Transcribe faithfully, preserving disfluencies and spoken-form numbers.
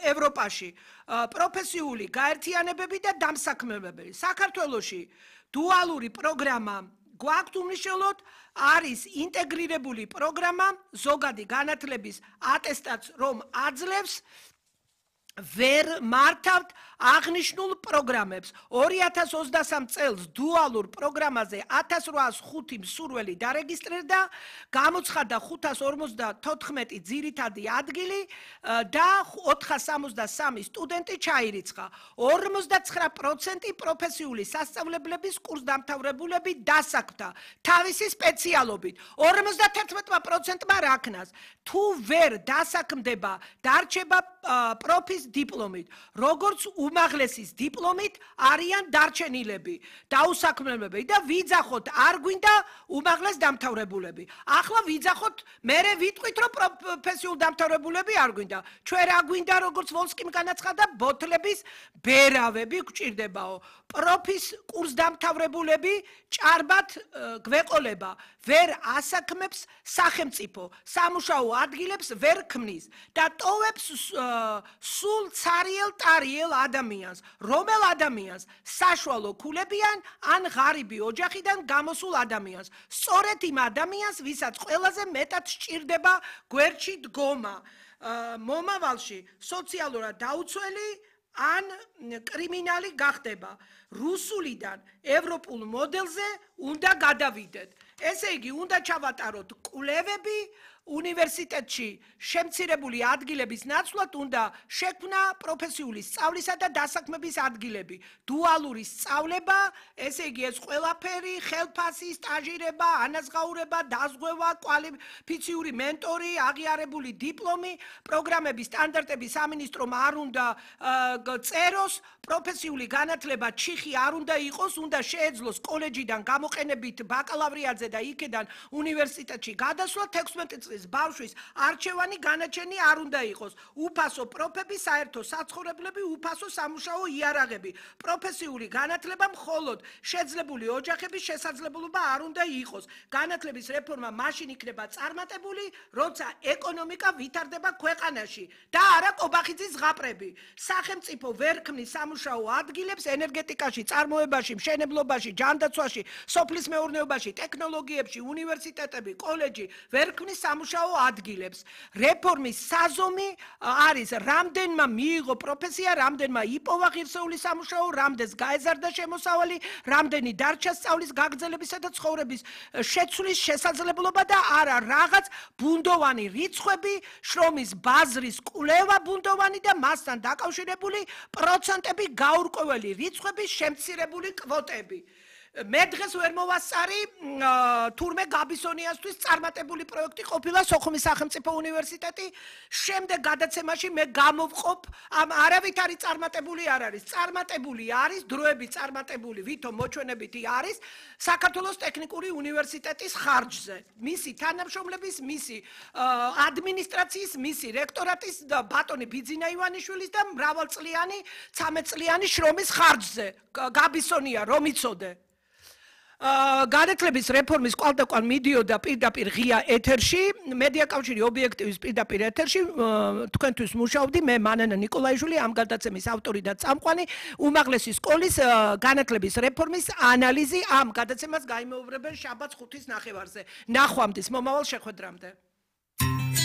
ევროპაში პროფესიული გაერთიანებები და დამსაქმებელები. საქართველოში დუალური პროგრამა გვაქვს უმნიშვნელოდ არის ინტეგრირებული პროგრამა ზოგადი განათლების ატესტატს რომ აძლევს ვერ მართავთ აღნიშნულ პროგრამებს. ორი ათას ოცდასამ წელს დუალურ პროგრამაზე ათას რვაას ხუთი მსურველი დარეგისტრირდა, გამოცხადდა ხუთას ორმოცდათოთხმეტი ძირითადი ადგილი და ოთხას სამოცდასამი სტუდენტი ჩაირიცხა. ორმოცდაცხრა პროცენტი პროფესიული სასწავლებლების კურსდამთავრებულები დასაქმდა თავისი სპეციალობით. ორმოცდათერთმეტ პროცენტმა რა ქნას? თუ ვერ დასაქმდება, დარჩება პროფის დიპლომით, როგორც უმაღლესის დიპლომით არიან დარჩენილები, დაუსაქმებლები და ვიძახოთ, არ გვინდა უმაღლეს დამთავრებულები. ახლა ვიძახოთ, მერე ვიტყვით, რომ პროფესიულ დამთავრებულები არ გვინდა. ჩვენ რა გვინდა, როგორც ვოლსკიმ განაცხადა, ბოთლების ბერავები გვჭირდებაო. პროფის კურსდამთავრებულები ჭარბად გვეყოლება, ვერ ასაქმებს სახელმწიფო, სამუშაო ადგილებს ვერ ქმნის და ტოვებს სულ ცარიელ ტარიელ ადამიანს, რომელ ადამიანს საშუალო ქულებიან ან ღარიბი ოჯახიდან გამოსულ ადამიანს, სწორედ იმ ადამიანს, ვისაც ყველაზე მეტად სჭირდება გვერდში დგომა, მომავალში სოციალურად დაუცველი ან კრიმინალი გახდება. რუსულიდან ევროპულ მოდელზე უნდა გადავიდეთ. ესე იგი, უნდა ჩავატაროთ კვლევები, უნივერსიტეტში შემცირებული ადგილების ნაცვლად უნდა შექმნა პროფესიული სწავლისა და დასაქმების ადგილები. დუალური სწავლება, ესე იგი ეს ყველაფერი, ხელფასი, სტაჟირება, ანაზღაურება, დაზღვევა, კვალიფიციური მენტორი, აღიარებული დიპლომი, პროგრამების სტანდარტები სამინისტრომ არ უნდა წეროს, პროფესიული განათლება ჩიხი არ უნდა იყოს, უნდა შეეძლოს კოლეჯიდან გამოყენებით ბაკალავრიატზე და იქედან უნივერსიტეტში გადასვლა. თექვსმეტი წლის ბავშვის არჩევანი განაჩენი არ უნდა იყოს. უფასო პროფები, საერთო საცხოვრებლები, უფასო სამუშაო იარაღები. პროფესიული განათლება მხოლოდ შეძლებული ოჯახების შესაძლებლობა არ უნდა იყოს. განათლების რეფორმა მაშინ იქნება წარმატებული, როცა ეკონომიკა ვითარდება ქვეყანაში და არა კობახიძის ზღაპრები. სახელმწიფო ვერ ქმნის სამუშაო ადგილებს ენერგეტიკაში, წარმოებაში, მშენებლობაში, ჯანდაცვაში, სოფლის მეურნეობაში, ტექნოლოგიებში, უნივერსიტეტები, კოლეჯი ვერ ქმნის სამუშაო ადგილებს. რეფორმის საზომი არის რამდენმა მიიღო პროფესია, რამდენმა იპოვა ღირსეული სამუშაო, რამდენს გაეზარდა შემოსავალი, რამდენი დარჩა სწავლის გაგრძელებისა და ცხოვრების შეცვლის შესაძლებლობა და არა რაღაც ბუნდოვანი რიცხვები, შრომის ბაზრის კვლევა ბუნდოვანი და მასთან დაკავშირებული პროცენტები, გაურკვეველი რიცხვები, შემცირებული კვოტები. მე დღეს ვერ მოვასწარი თურმე გაბისონიასთვის წარმატებული პროექტი ყოფილა სოხუმის სახელმწიფო უნივერსიტეტი. შემდეგ გადაცემაში მე გამოვყოფ, ამ არავით არის წარმატებული არ არის. წარმატებული არის, დროები წარმატებული ვითომ მოჩვენებითი არის საქართველოს ტექნიკური უნივერსიტეტის ხარჯზე. მისი თანამშრომლების, მისი ადმინისტრაციის, მისი რექტორატის ბატონი ბიძინა ივანიშვილის და მრავალწლიანი, ცამეტწლიანი შრომის ხარჯზე. გაბისონია რომ იცოდე. განათლების რეფორმის კვალდაკვალ მიდიოდა პირდაპირ ღია ეთერში, მედია კავშირი ობიექტივის პირდაპირ ეთერში, თქვენთვის მუშაობდი მე მანანა ნიკოლაიშვილი, ამ გადაცემის ავტორი და წამყვანი, უმაღლესი სკოლის განათლების რეფორმის ანალიზი ამ გადაცემას გაიმეორებენ შაბათს ხუთის ნახევარზე. ნახვამდის მომავალ შეხვედრამდე.